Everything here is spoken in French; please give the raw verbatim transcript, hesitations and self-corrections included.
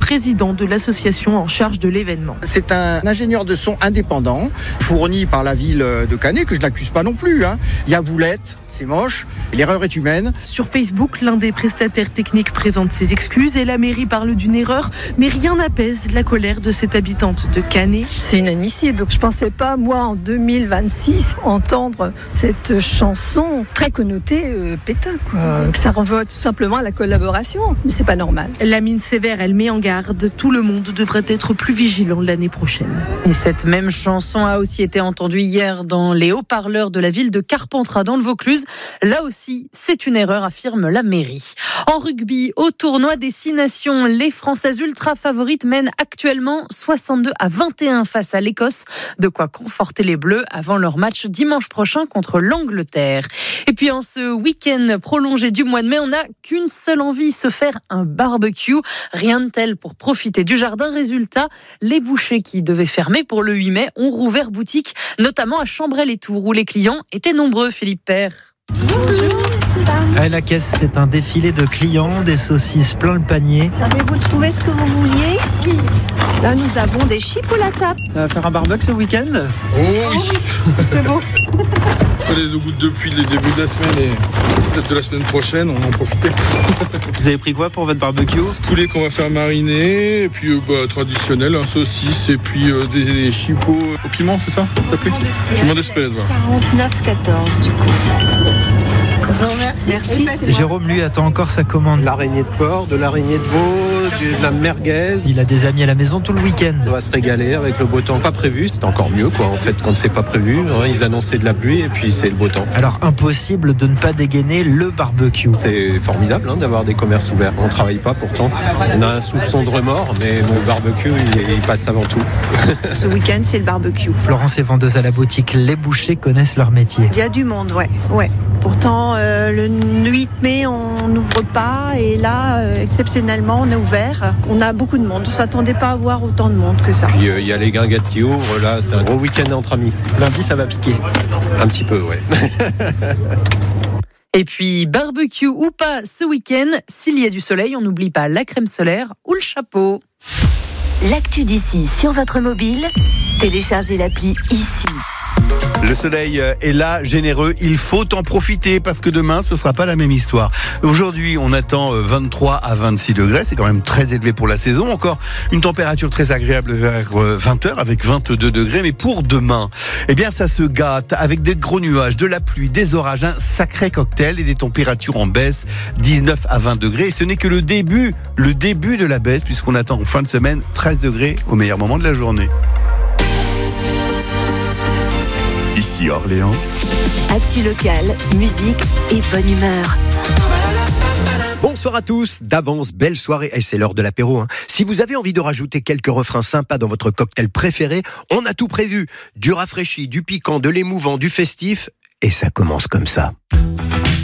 président de l'association en charge de l'événement. C'est un ingénieur de son indépendant, fourni par la ville de Canet, que je n'accuse pas non plus. Hein. Il y a Voulette, c'est moche, l'erreur est humaine. Sur Facebook, l'un des prestataires techniques présente ses excuses et la mairie parle d'une erreur, mais rien n'apaise la colère de cette habitante de Canet. C'est inadmissible. Je pensais pas, moi, en deux mille vingt-six, entendre cette chanson très connotée euh, pétain, quoi. Ça renvoie tout simplement à la collaboration, mais c'est pas normal. La mine sévère, elle met en garde. Tout le monde devrait être plus vigilant l'année prochaine. Et cette même chanson a aussi été entendue hier dans les haut-parleurs de la ville de Carpentras dans le Vaucluse. Là aussi, c'est une erreur, affirme la mairie. En rugby, au tournoi des Six Nations, les Françaises ultra favorites mènent actuellement soixante-deux à vingt et un face à l'Écosse. De quoi conforter les Bleus avant leur match dimanche prochain contre l'Angleterre. Et puis en ce week-end prolongé du mois de mai, on n'a qu'une seule envie, se faire un barbecue. Rien de tel pour profiter du jardin. Résultat, les bouchers qui devaient fermer pour le huit mai ont rouvert boutique, notamment à Chambray-les-Tours où les clients étaient nombreux. Philippe Père. Bonjour. À la caisse, c'est un défilé de clients, des saucisses plein le panier. Avez-vous trouvé ce que vous vouliez ? Oui. Là, nous avons des chips à la table. Ça va faire un barbecue ce week-end ? Oh oui. C'est beau. Les deux gouttes depuis le début de la semaine et peut-être de la semaine prochaine, on en profite. Vous avez pris quoi pour votre barbecue ? Poulet qu'on va faire mariner, et puis euh, bah, traditionnel, un saucisse, et puis euh, des, des chipots au piment, c'est ça ? Piment d'Espelette, voilà. quarante-neuf quatorze du coup. Merci. Jérôme, lui, attend encore sa commande. L'araignée de porc, de l'araignée de veau, de la merguez. Il a des amis à la maison tout le week-end. On va se régaler avec le beau temps. Pas prévu, c'est encore mieux, quoi. En fait, quand c'est pas prévu, ils annonçaient de la pluie et puis c'est le beau temps. Alors, impossible de ne pas dégainer le barbecue. C'est formidable hein, d'avoir des commerces ouverts. On travaille pas pourtant. On a un soupçon de remords, mais mon barbecue, il, il passe avant tout. Ce week-end, c'est le barbecue. Florence est vendeuse à la boutique. Les bouchers connaissent leur métier. Il y a du monde, ouais. ouais. Pourtant, euh, le huit mai, on n'ouvre pas. Et là, euh, exceptionnellement, on a ouvert. On a beaucoup de monde. On ne s'attendait pas à avoir autant de monde que ça. Il euh, y a les guinguettes qui ouvrent. Là, c'est un gros week-end entre amis. Lundi, ça va piquer. Un petit peu, ouais. Et puis, barbecue ou pas ce week-end, s'il y a du soleil, on n'oublie pas la crème solaire ou le chapeau. L'actu d'ici sur votre mobile, téléchargez l'appli ici. Le soleil est là, généreux, il faut en profiter parce que demain ce ne sera pas la même histoire. Aujourd'hui on attend vingt-trois à vingt-six degrés, c'est quand même très élevé pour la saison. Encore une température très agréable vers vingt heures avec vingt-deux degrés. Mais pour demain, eh bien ça se gâte avec des gros nuages, de la pluie, des orages, un sacré cocktail et des températures en baisse, dix-neuf à vingt degrés. Et ce n'est que le début, le début de la baisse puisqu'on attend en fin de semaine treize degrés au meilleur moment de la journée. Ici Orléans. Actu locale, musique et bonne humeur. Bonsoir à tous, d'avance, belle soirée, et c'est l'heure de l'apéro. Hein. Si vous avez envie de rajouter quelques refrains sympas dans votre cocktail préféré, on a tout prévu. Du rafraîchi, du piquant, de l'émouvant, du festif, et ça commence comme ça.